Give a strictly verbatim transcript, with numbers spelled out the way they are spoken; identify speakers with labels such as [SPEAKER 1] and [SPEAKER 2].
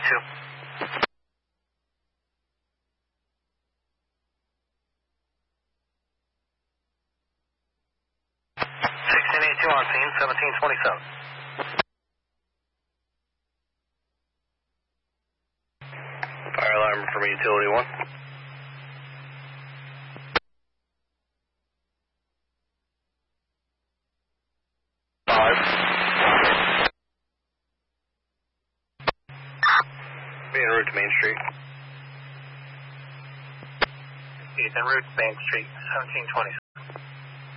[SPEAKER 1] eighty-two. sixteen eighty-two on scene, seventeen twenty-seven. Fire alarm from utility one. Five. Be en route to Main Street. He's en route to Main Street, seventeen twenty.